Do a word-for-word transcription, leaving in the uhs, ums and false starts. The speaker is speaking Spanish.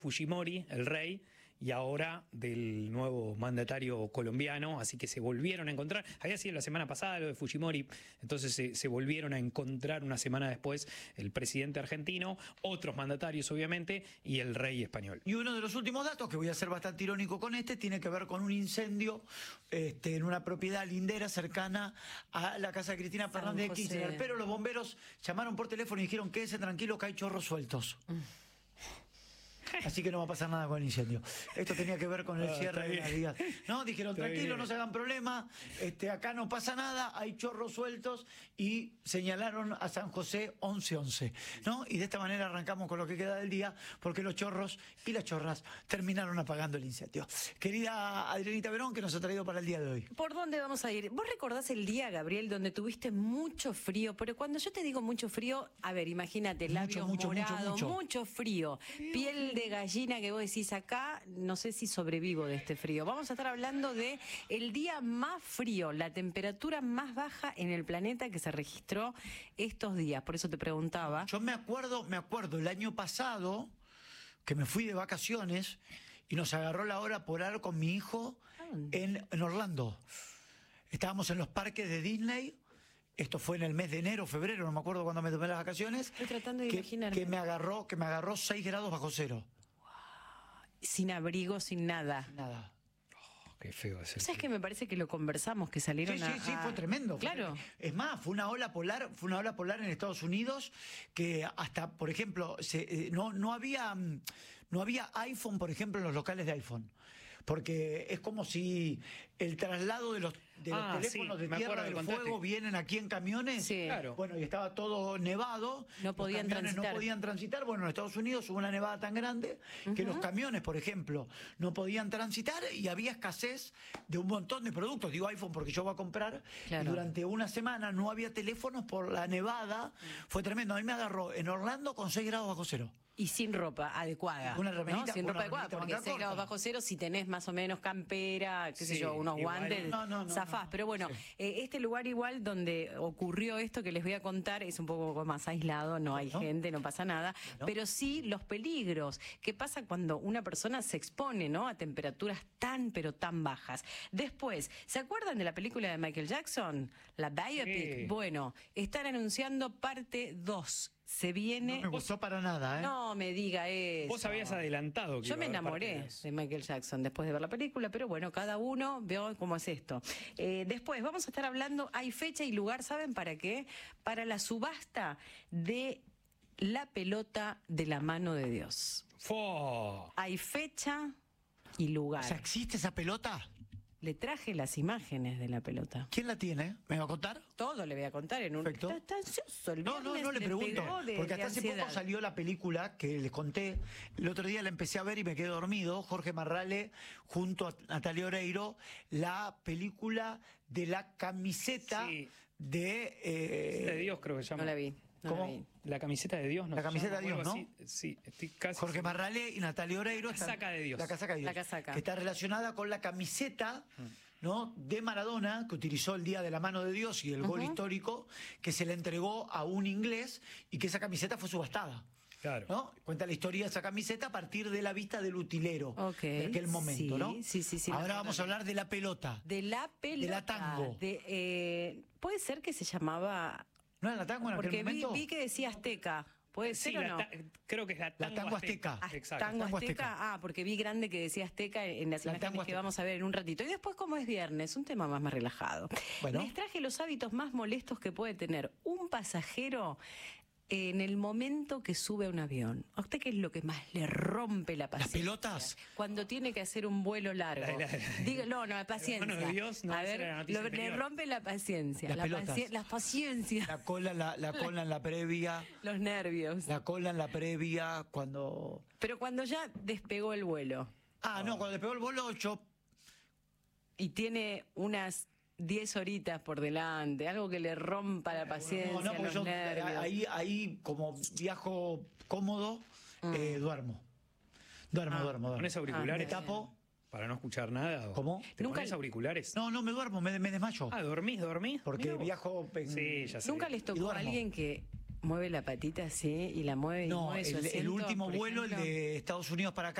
Fujimori, el rey, y ahora del nuevo mandatario colombiano, así que se volvieron a encontrar. Había sido la semana pasada lo de Fujimori, entonces se, se volvieron a encontrar una semana después el presidente argentino, otros mandatarios obviamente, y el rey español. Y uno de los últimos datos, que voy a ser bastante irónico con este, tiene que ver con un incendio este, en una propiedad lindera cercana a la casa de Cristina San Fernández de José. Kirchner. Pero los bomberos llamaron por teléfono y dijeron: quédese tranquilo que hay chorros sueltos. Mm. Así que no va a pasar nada con el incendio. Esto tenía que ver con el Ah, cierre de las vías. No, dijeron: Está tranquilo, bien. no se hagan problema, este, acá no pasa nada, hay chorros sueltos, y señalaron a San José once once, ¿no? Y de esta manera arrancamos con lo que queda del día, porque los chorros y las chorras terminaron apagando el incendio. Querida Adrianita Verón, que nos ha traído para el día de hoy. ¿Por dónde vamos a ir? ¿Vos recordás el día, Gabriel, donde tuviste mucho frío? Pero cuando yo te digo mucho frío, a ver, imagínate, labios mucho, mucho, morados, mucho. mucho frío, piel de gallina, que vos decís acá, no sé si sobrevivo de este frío. Vamos a estar hablando de el día más frío, la temperatura más baja en el planeta que se registró estos días. Por eso te preguntaba. Yo me acuerdo, me acuerdo el año pasado que me fui de vacaciones y nos agarró la hora polar con mi hijo en, en Orlando. Estábamos en los parques de Disney. Esto fue en el mes de enero, febrero, no me acuerdo cuándo me tomé las vacaciones. Estoy tratando de que, imaginarme. que me agarró, que me agarró seis grados bajo cero. Sin abrigo, sin nada. Nada. Qué feo es el ¿Sabes qué? Me parece que lo conversamos, que salieron Sí, a... sí, sí, a- fue tremendo. fue Claro. tremendo. Es más, fue una ola polar, fue una ola polar en Estados Unidos que hasta, por ejemplo, se, eh, no, no había mm, no había iPhone, por ejemplo, en los locales de iPhone. Porque es como si el traslado de los, de los Ah, teléfonos sí, de me Tierra acuerdo que del contaste. Fuego vienen aquí en camiones. Sí. Claro. Bueno, y estaba todo nevado. No los podían camiones transitar. no podían transitar. Bueno, en Estados Unidos hubo una nevada tan grande que los camiones, por ejemplo, no podían transitar y había escasez de un montón de productos. Digo iPhone porque yo voy a comprar. Claro. Y durante una semana no había teléfonos por la nevada. Fue tremendo. A mí me agarró en Orlando con seis grados bajo cero. Y sin ropa adecuada. Una remerita, ¿no? Sin una ropa adecuada, remerita porque manga seis grados corta. bajo cero, si tenés más o menos campera, qué sé Sí, yo, unos igual. guantes, No, no, no, zafás. no. Pero bueno, Sí. eh, este lugar igual donde ocurrió esto que les voy a contar es un poco más aislado, no hay Bueno. gente, no pasa nada, Bueno. pero sí los peligros. ¿Qué pasa cuando una persona se expone, ¿no?, a temperaturas tan, pero tan bajas? Después, ¿se acuerdan de la película de Michael Jackson? La Biopic. Sí. Bueno, están anunciando parte dos. Se viene... No me gustó para nada, ¿eh? No me diga eso. Vos habías adelantado que Yo iba me a haber enamoré partidos. de Michael Jackson después de ver la película, pero bueno, cada uno veo cómo es esto. Eh, después vamos a estar hablando, hay fecha y lugar, ¿saben para qué? Para la subasta de la pelota de la mano de Dios. Fo. Hay fecha y lugar. O sea, ¿existe esa pelota? Le traje las imágenes de la pelota. ¿Quién la tiene? ¿Me va a contar? Todo le voy a contar en un... Perfecto. Está, está ansioso. El No, no, viernes no le pregunto, pegó de- porque de hasta hace ansiedad. poco salió la película que les conté. El otro día la empecé a ver y me quedé dormido. Jorge Marrale junto a Natalia Oreiro, la película de la camiseta Sí. de... eh, De Dios creo que se llama. No la vi. No ¿Cómo? la vi. La camiseta de Dios, ¿no? La se camiseta llama? de Dios, Algo ¿no? así. Sí, estoy casi... Jorge Marrale y Natalia Oreiro. La casaca de Dios. La casaca de Dios. La casaca. Que está relacionada con la camiseta, ¿no?, de Maradona, que utilizó el Día de la Mano de Dios y el gol histórico, que se le entregó a un inglés y que esa camiseta fue subastada. Claro. ¿No? Cuenta la historia de esa camiseta a partir de la vista del utilero Ok, de aquel momento, sí, ¿no? sí, sí, sí, Ahora la- vamos a hablar de la pelota. De la pelota. De la tango. De, eh, puede ser que se llamaba... ¿No era la tango en aquel Porque vi, momento? vi que decía azteca. ¿Puede Sí, ser o la no? ta- creo que es la La tango, tango azteca. Ah, Exacto. Tango Tango azteca. azteca. Ah, porque vi grande que decía azteca en las La imágenes tango que azteca. vamos a ver en un ratito. Y después, como es viernes, un tema más, más relajado. Bueno. Les traje los hábitos más molestos que puede tener un pasajero en el momento que sube a un avión. ¿A usted qué es lo que más le rompe la paciencia? pelotas? Cuando tiene que hacer un vuelo largo. La- la- la- Diga, no, no, la paciencia. mano de Dios, no, a esa ver, era la noticia lo- le anterior. rompe la paciencia. Las la, pelotas. paci- la paciencia. La cola, la, la cola en la previa, Los nervios. la cola en la previa, cuando... Pero cuando ya despegó el vuelo Ah, no, cuando le pegó el bolo, yo... y tiene unas diez horitas por delante, algo que le rompa la paciencia, No, no, porque los yo nervios. ahí, ahí como viajo cómodo, eh, duermo. Duermo, Ah. duermo, duermo. ¿Pones auriculares? Me tapo. Para no escuchar nada. o- ¿Cómo? ¿Te Nunca- pones auriculares? No, no me duermo, me, me desmayo. Ah, ¿dormís, dormís? Porque Mirá vos. viajo... en- Sí, ya sé. Nunca les Y tocó duermo. a alguien que Mueve la patita, sí, y la mueve y No, mueve su el, el asiento, último por vuelo, ejemplo. el de Estados Unidos para acá.